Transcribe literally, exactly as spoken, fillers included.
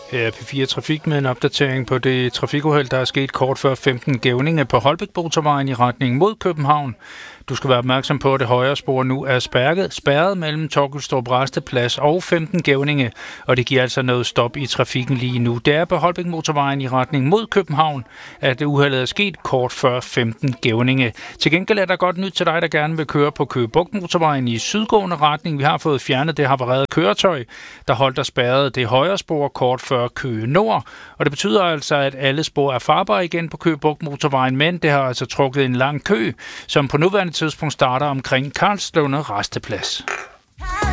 Her er P fire Trafik med en opdatering på det trafikuheld, der er sket kort før femten Gævninge på Holbæk-motorvejen i retning mod København. Du skal være opmærksom på, at det højre spor nu er spærret, spærret mellem Torkelstrup Rasteplads og femten Gævninge, og det giver altså noget stop i trafikken lige nu. Det er på Holbæk-motorvejen i retning mod København, at det uheldet er sket kort før femten Gævninge. Til gengæld er der godt nyt til dig, der gerne vil køre på Køge Bugt-motorvejen i sydgående retning. Vi har fået fjernet det havarerede køretøj, der holdt der spærret det højre spor kort før Køge Nord, og det betyder altså, at alle spor er farbare igen på Køge Bugt-motorvejen, men det har altså trukket en lang kø, som på nuværende tidspunkt starter omkring Karlslunde Rasteplads.